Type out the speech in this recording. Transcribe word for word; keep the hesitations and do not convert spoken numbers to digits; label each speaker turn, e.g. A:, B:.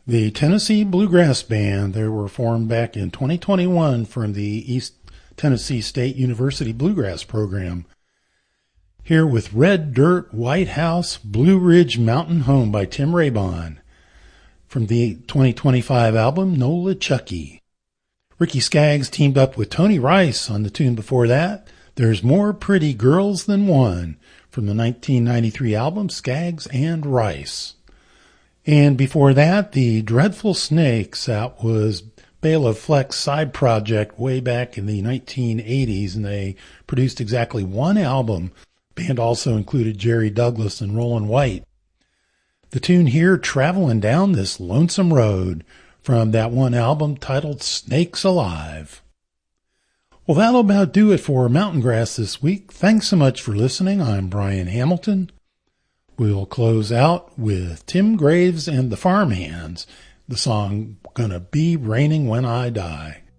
A: The Tennessee Bluegrass Band, they were formed back in twenty twenty-one from the East Tennessee State University Bluegrass Program. Here with Red Dirt, White House, Blue Ridge Mountain Home by Tim Raybon from the twenty twenty-five album Nolichucky. Ricky Skaggs teamed up with Tony Rice on the tune before that, There's More Pretty Girls Than One, from the nineteen ninety-three album Skaggs and Rice. And before that, the Dreadful Snakes, that was Bela Fleck's side project way back in the nineteen eighties, and they produced exactly one album. The band also included Jerry Douglas and Roland White. The tune here, Traveling Down This Lonesome Road, from that one album titled Snakes Alive. Well, that'll about do it for Mountain Grass this week. Thanks so much for listening. I'm Brian Hamilton. We'll close out with Tim Graves and the Farmhands, the song Gonna Be Raining When I Die.